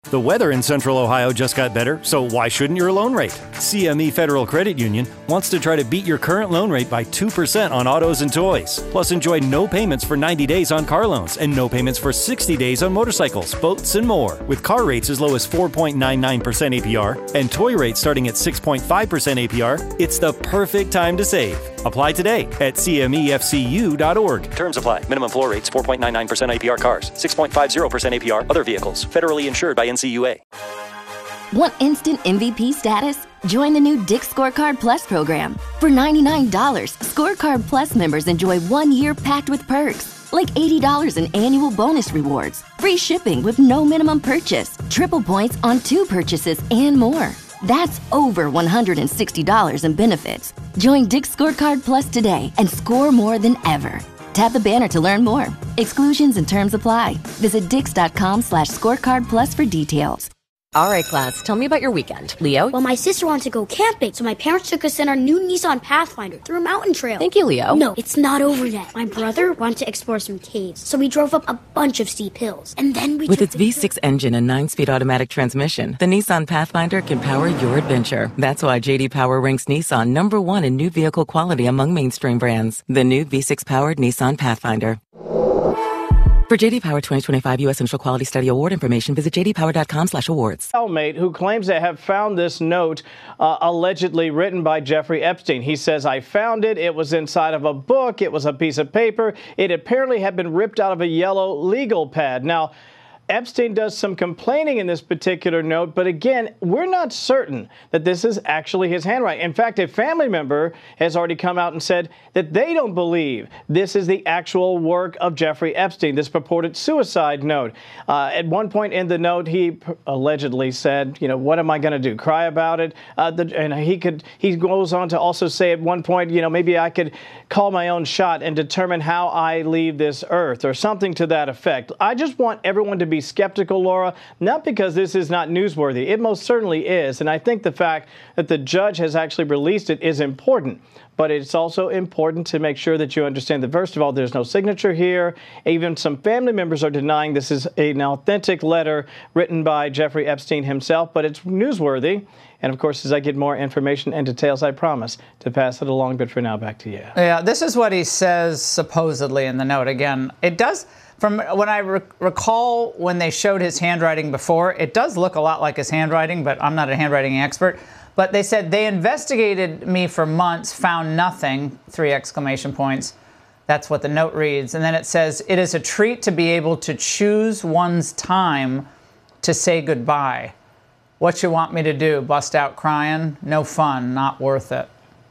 The weather in Central Ohio just got better, so why shouldn't your loan rate? CME Federal Credit Union wants to try to beat your current loan rate by 2% on autos and toys. Plus, enjoy no payments for 90 days on car loans and no payments for 60 days on motorcycles, boats, and more. With car rates as low as 4.99% APR and toy rates starting at 6.5% APR, it's the perfect time to save. Apply today at cmefcu.org. Terms apply. Minimum floor rates 4.99% APR cars, 6.50% APR other vehicles. Federally insured by NCUA. Want instant MVP status? Join the new Dick's Scorecard Plus program. For $99, Scorecard Plus members enjoy 1 year packed with perks, like $80 in annual bonus rewards, free shipping with no minimum purchase, triple points on 2 purchases, and more. That's over $160 in benefits. Join Dick's Scorecard Plus today and score more than ever. Tap the banner to learn more. Exclusions and terms apply. Visit dix.com/scorecard plus for details. All right, class, tell me about your weekend. Leo? Well, my sister wanted to go camping, so my parents took us in our new Nissan Pathfinder through a mountain trail. Thank you, Leo. No, it's not over yet. My brother wanted to explore some caves, so we drove up a bunch of steep hills. And then we With its V6 engine and 9-speed automatic transmission, the Nissan Pathfinder can power your adventure. That's why J.D. Power ranks Nissan #1 in new vehicle quality among mainstream brands. The new V6-powered Nissan Pathfinder. For J.D. Power 2025 U.S. Central Quality Study Award information, visit jdpower.com/awards. Cellmate who claims to have found this note allegedly written by Jeffrey Epstein. He says, I found it. It was inside of a book. It was a piece of paper. It apparently had been ripped out of a yellow legal pad. Now, Epstein does some complaining in this particular note, but again, we're not certain that this is actually his handwriting. In fact, a family member has already come out and said that they don't believe this is the actual work of Jeffrey Epstein, this purported suicide note. At one point in the note, he allegedly said, you know, what am I going to do? Cry about it? And he goes on to also say at one point, you know, maybe I could call my own shot and determine how I leave this earth or something to that effect. I just want everyone to be skeptical, Laura, not because this is not newsworthy. It most certainly is. And I think the fact that the judge has actually released it is important. But it's also important to make sure that you understand that, first of all, there's no signature here. Even some family members are denying this is an authentic letter written by Jeffrey Epstein himself, but it's newsworthy. And, of course, as I get more information and details, I promise to pass it along. But for now, back to you. Yeah, this is what he says supposedly in the note. Again, it does, from when I recall when they showed his handwriting before, it does look a lot like his handwriting, but I'm not a handwriting expert. But they said they investigated me for months, found nothing, 3 exclamation points. That's what the note reads. And then it says, it is a treat to be able to choose one's time to say goodbye. What you want me to do? Bust out crying? No fun, not worth it.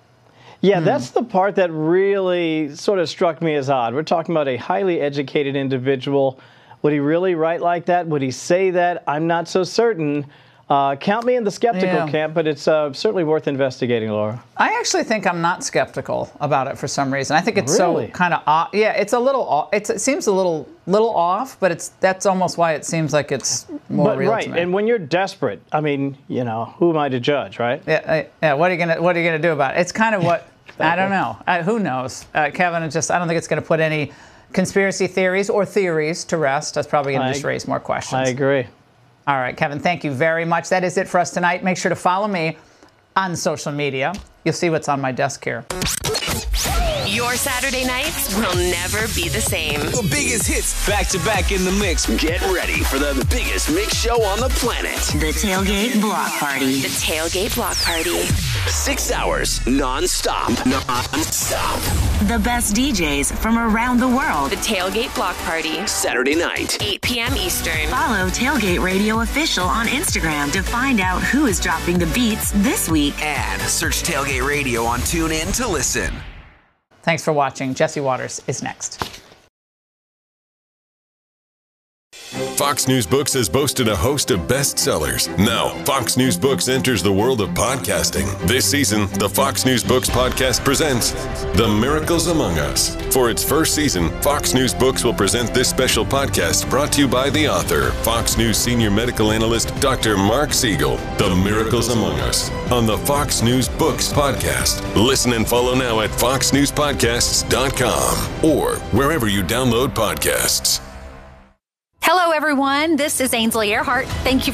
Yeah, that's the part that really sort of struck me as odd. We're talking about a highly educated individual. Would he really write like that? Would he say that? I'm not so certain. Count me in the skeptical camp, but it's certainly worth investigating, Laura. I actually think I'm not skeptical about it for some reason. I think it's so kind of off. Yeah, it's a little off. It seems a little off, but that's almost why it seems like it's more real to me. And when you're desperate, I mean, you know, who am I to judge, right? Yeah. What are you gonna do about it? It's kind of what I don't know. Who knows, Kevin? I don't think it's going to put any conspiracy theories or theories to rest. That's probably going to just raise more questions. I agree. All right, Kevin, thank you very much. That is it for us tonight. Make sure to follow me on social media. You'll see what's on my desk here. Your Saturday nights will never be the same. The biggest hits back to back in the mix. Get ready for the biggest mix show on the planet. The Tailgate Block Party. The Tailgate Block Party. 6 hours non-stop. The best DJs from around the world. The Tailgate Block Party. Saturday night, 8 p.m. Eastern. Follow Tailgate Radio Official on Instagram to find out who is dropping the beats this week. And search Tailgate Radio on TuneIn to listen. Thanks for watching. Jesse Waters is next. Fox News Books has boasted a host of bestsellers. Now, Fox News Books enters the world of podcasting. This season, the Fox News Books podcast presents The Miracles Among Us. For its first season, Fox News Books will present this special podcast brought to you by the author, Fox News senior medical analyst, Dr. Mark Siegel. The Miracles Among Us on the Fox News Books podcast. Listen and follow now at foxnewspodcasts.com or wherever you download podcasts. Hello, everyone. This is Ainsley Earhart. Thank you